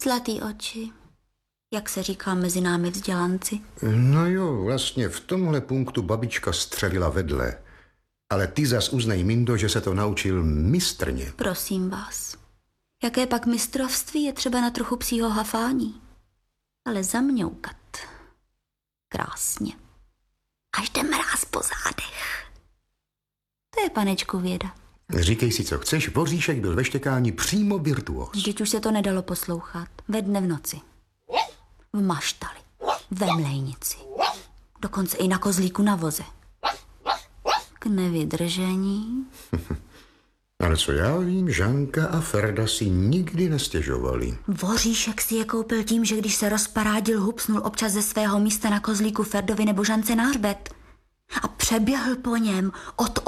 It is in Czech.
Zlatý oči, jak se říká mezi námi vzdělanci. No jo, vlastně v tomhle punktu babička střelila vedle. Ale ty zas uznej, Mindo, že se to naučil mistrně. Prosím vás, jaké pak mistrovství je třeba na trochu psího hafání. Ale zamňoukat krásně. Až jde mráz po zádech. To je, panečku, věda. Říkej si, co chceš, Voříšek byl ve štěkání přímo virtuóz. Vždyť už se to nedalo poslouchat. Ve dne v noci. V maštali. Ve mlejnici. Dokonce i na kozlíku na voze. K nevydržení. Ale co já vím, Žanka a Ferda si nikdy nestěžovali. Voříšek si je koupil tím, že když se rozparádil, hupsnul občas ze svého místa na kozlíku Ferdovi nebo Žance na hřbet a přeběhl po něm od